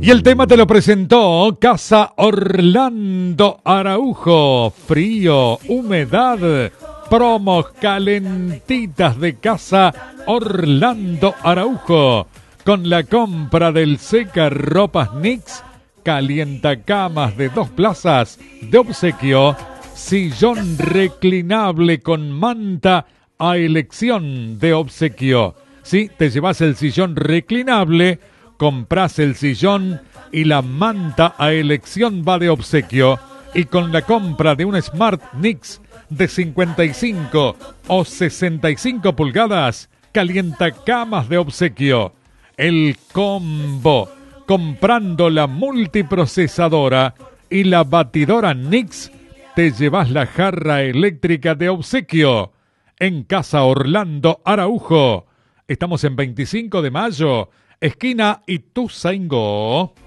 Y el tema te lo presentó Casa Orlando Araujo. Frío, humedad, promos calentitas de Casa Orlando Araujo. Con la compra del secarropas Nix, calientacamas de 2 plazas de obsequio, sillón reclinable con manta a elección de obsequio. Si te llevas el sillón reclinable, compras el sillón y la manta a elección va de obsequio. Y con la compra de un Smart Nix de 55 o 65 pulgadas, calientacamas de obsequio. El combo, comprando la multiprocesadora y la batidora Nix, te llevas la jarra eléctrica de obsequio. En Casa Orlando Araujo. Estamos en 25 de mayo, esquina Ituzaingó.